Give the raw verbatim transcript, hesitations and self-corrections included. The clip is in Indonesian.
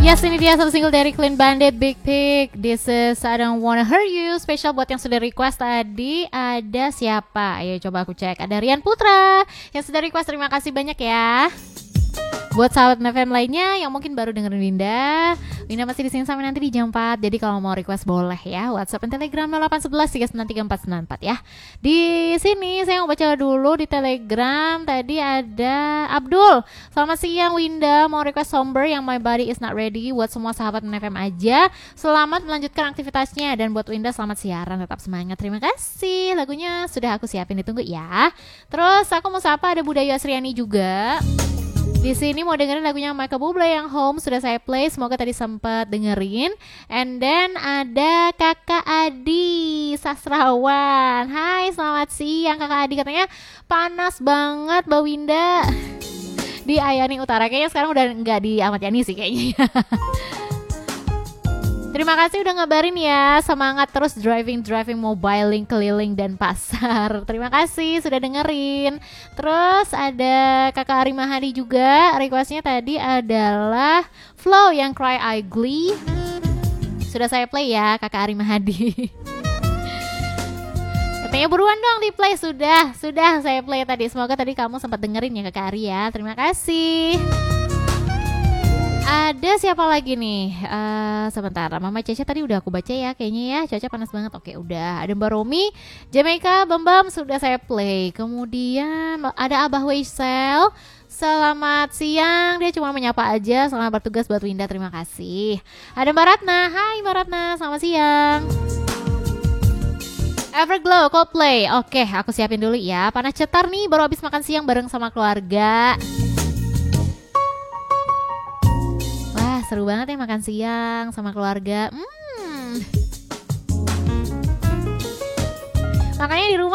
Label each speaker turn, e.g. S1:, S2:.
S1: Yes, ini dia satu single dari Clean Bandit, Big Pig. This is I Don't Wanna Hurt You. Spesial buat yang sudah request tadi. Ada siapa? Ayo coba aku cek. Ada Rian Putra yang sudah request. Terima kasih banyak ya. Buat sahabat F M lainnya yang mungkin baru dengerin Winda, Winda masih di sini sampai nanti di jam empat. Jadi kalau mau request boleh ya. WhatsApp dan Telegram nol delapan satu satu tiga sembilan tiga empat sembilan empat ya. Di sini saya mau baca dulu di Telegram. Tadi ada Abdul. Selamat siang Winda, mau request Somber yang My Body Is Not Ready buat semua sahabat F M aja. Selamat melanjutkan aktivitasnya, dan buat Winda selamat siaran, tetap semangat. Terima kasih. Lagunya sudah aku siapin, ditunggu ya. Terus aku mau sapa ada Budaya Asriani juga. Di sini mau dengerin lagunya Michael Bublé yang Home, sudah saya play, semoga tadi sempat dengerin. And then ada Kakak Adi Sastrawan. Hai, selamat siang Kakak Adi, katanya panas banget Mbak Winda di Ayani Utara. Kayaknya sekarang udah nggak di Ahmad Yani sih kayaknya. Terima kasih udah ngabarin ya. Semangat terus driving-driving, mobiling, keliling dan pasar. Terima kasih sudah dengerin. Terus ada Kakak Ari Mahadi juga. Requestnya tadi adalah Flow yang Cry Ugly. Sudah saya play ya Kakak Ari Mahadi. Katanya buruan dong di play. Sudah, sudah saya play tadi. Semoga tadi kamu sempat dengerin ya Kakak Ari ya. Terima kasih. Ada siapa lagi nih? Uh, sebentar, Mama Caca tadi udah aku baca ya kayaknya ya. Caca panas banget. Oke, udah. Ada Mbak Romi, Jamaica, Bambam sudah saya play. Kemudian ada Abah Weisel. Selamat siang. Dia cuma menyapa aja. Selamat bertugas buat Winda. Terima kasih. Ada Mbak Ratna. Hai Mbak Ratna, selamat siang. Everglow, Coldplay. Oke, aku siapin dulu ya. Panas cetar nih, baru habis makan siang bareng sama keluarga. Seru banget ya makan siang sama keluarga. Hmm. Makanya di rumah